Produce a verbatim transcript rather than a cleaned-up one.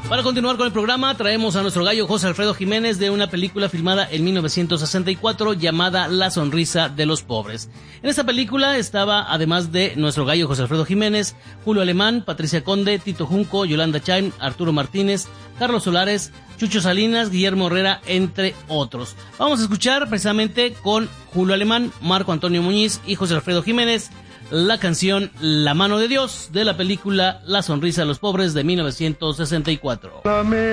Para continuar con el programa, traemos a nuestro gallo José Alfredo Jiménez de una película filmada en mil novecientos sesenta y cuatro llamada La sonrisa de los pobres. En esta película estaba, además de nuestro gallo José Alfredo Jiménez, Julio Alemán, Patricia Conde, Tito Junco, Yolanda Chaim, Arturo Martínez, Carlos Solares, Chucho Salinas, Guillermo Herrera, entre otros. Vamos a escuchar precisamente con Julio Alemán, Marco Antonio Muñiz y José Alfredo Jiménez la canción La mano de Dios de la película La sonrisa de los pobres de mil novecientos sesenta y cuatro.